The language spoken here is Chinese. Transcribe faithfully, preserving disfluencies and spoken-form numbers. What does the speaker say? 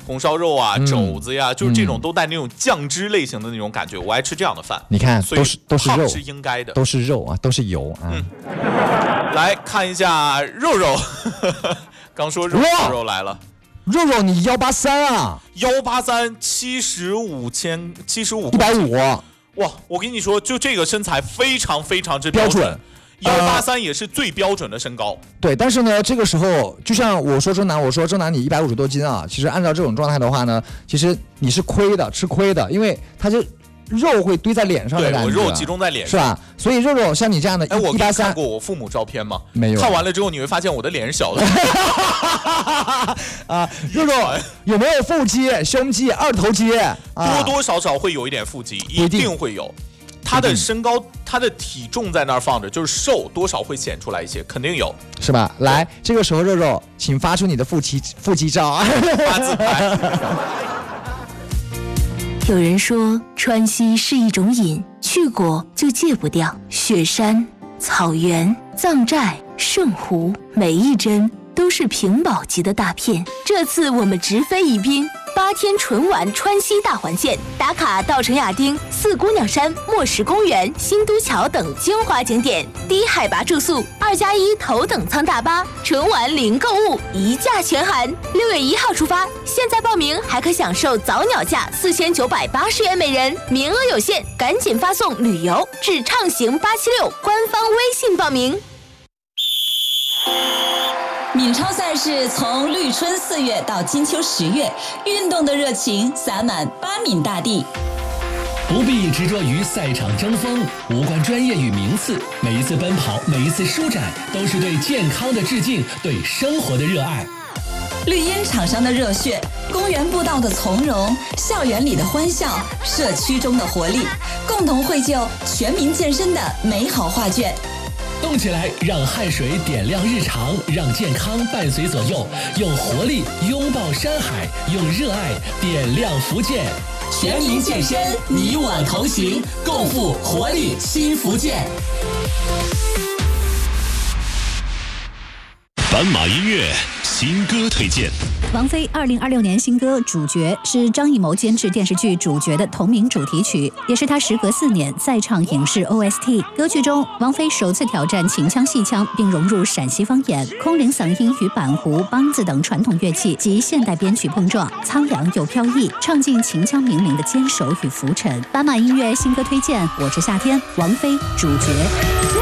红烧肉啊、嗯、肘子呀，就是这种都带那种酱汁类型的那种感觉，我爱吃这样的饭。 你看，都是都是肉， 是应该的， 都是肉啊，都是油啊。 嗯，来看一下肉肉，刚说肉肉肉来了。 肉肉，你幺八三啊？ 幺八三，七十五千，七十五， 一百五。 哇，我跟你说，就这个身材非常非常之标准。幺八三也是最标准的身高、呃。 对，但是呢，这个时候就像我说郑楠，我说郑楠你一百五十多斤啊，其实按照这种状态的话呢，其实你是亏的，吃亏的，因为它就。肉会堆在脸上的感觉， 对，我肉集中在脸上， 是吧？所以肉肉像你这样的， 哎，我看过我父母照片吗？ 没有。 看完了之后，你会发现我的脸是小的。 啊，肉肉有没有腹肌、胸肌、二头肌？啊、 多多少少会有一点腹肌，一定会有。他的身高、他的体重在那儿放着，就是瘦，多少会显出来一些，肯定有， 是吧？来，这个时候肉肉，请发出你的腹肌腹肌照啊！ 发自拍。 有人说川西是一种瘾，去过就戒不掉。雪山、草原、藏寨、圣湖，每一帧都是屏保级的大片。这次我们直飞宜宾，八天纯玩川西大环线，打卡稻城亚丁、四姑娘山、墨石公园、新都桥等精华景点，低海拔住宿，二加一头等舱大巴，纯玩零购物，一价全含。六月一号出发，现在报名还可享受早鸟价四千九百八十元每人，名额有限，赶紧发送旅游至畅行八七六官方微信报名。 闽超赛事从绿春四月到金秋十月，运动的热情洒满巴闽大地。 不必执着于赛场争锋，无关专业与名次，每一次奔跑，每一次舒展，都是对健康的致敬，对生活的热爱。 绿茵场上的热血，公园步道的从容，校园里的欢笑，社区中的活力，共同绘就全民健身的美好画卷。 动起来，让汗水点亮日常，让健康伴随左右，用活力拥抱山海，用热爱点亮福建。 全民健身，你我同行，共赴活力新福建。 斑马音乐新歌推荐。 王菲二零二六年新歌《主角》是张艺谋监制电视剧《主角》的同名主题曲，也是他时隔四年再唱影视 O S T。歌曲中，王菲首次挑战秦腔戏腔，并融入陕西方言、空灵嗓音与板胡、梆子等传统乐器及现代编曲碰撞，苍凉又飘逸，唱尽秦腔名伶的坚守与浮沉。斑马音乐新歌推荐：我是夏天，王菲《主角》。